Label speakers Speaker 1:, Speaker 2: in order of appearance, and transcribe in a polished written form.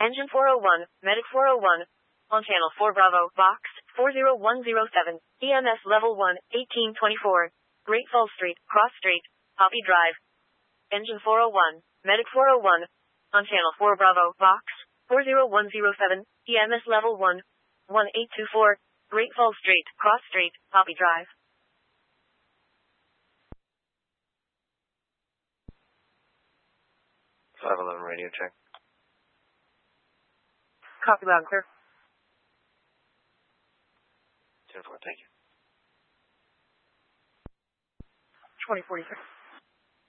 Speaker 1: Engine 401, Medic 401. On Channel 4 Bravo, Box 40107. EMS Level 1, 1824. Great Falls Street, Cross Street, Poppy Drive. Engine 401, Medic 401. On Channel 4 Bravo, Box 40107. EMS Level 1, 1824. Great Falls Street, Cross Street, Poppy Drive.
Speaker 2: 511 radio check.
Speaker 1: Copy loud and clear.
Speaker 2: 10-4, thank you.
Speaker 1: 2043.